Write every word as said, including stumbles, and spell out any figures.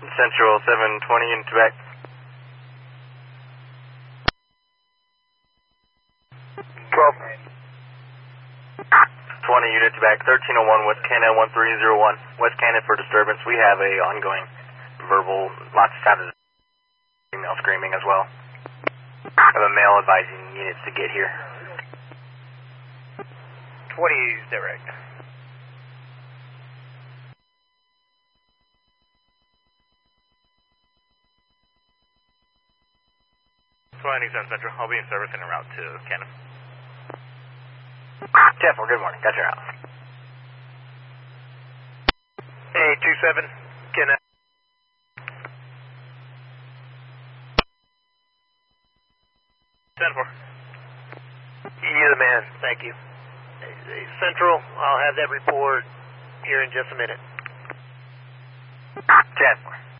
Central seven twenty into back. twelve. twenty units back, thirteen oh one West Canada one three zero one. West Canada for disturbance. We have a ongoing verbal, lots of sound of female screaming as well. I have a male advising units to get here. twenty is direct. twenty-seven Central, I'll be in service en route to Canada. ten four, good morning. Got your house. Hey, two seven, Canada. ten four. You're the man, thank you. Central, I'll have that report here in just a minute. ten four.